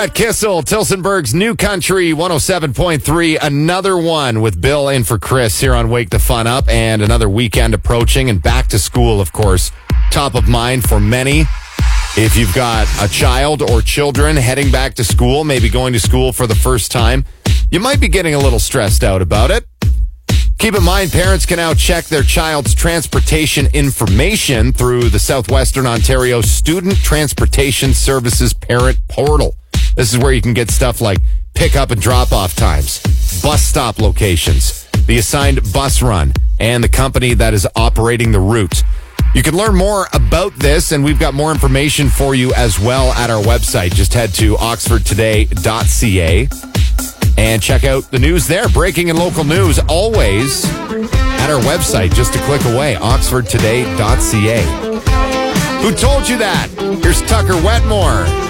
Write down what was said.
Matt Kissel, Tilsonburg's New Country 107.3. Another one with Bill in for Chris here on Wake the Fun Up, and another weekend approaching and back to school, of course, top of mind for many. If you've got a child or children heading back to school, maybe going to school for the first time, you might be getting a little stressed out about it. Keep in mind, parents can now check their child's transportation information through the Southwestern Ontario Student Transportation Services Parent Portal. This is where you can get stuff like pick-up and drop-off times, bus stop locations, the assigned bus run, and the company that is operating the route. You can learn more about this, and we've got more information for you as well at our website. Just head to oxfordtoday.ca and check out the news there. Breaking and local news always at our website, just a click away, oxfordtoday.ca. Who told you that? Here's Tucker Wetmore.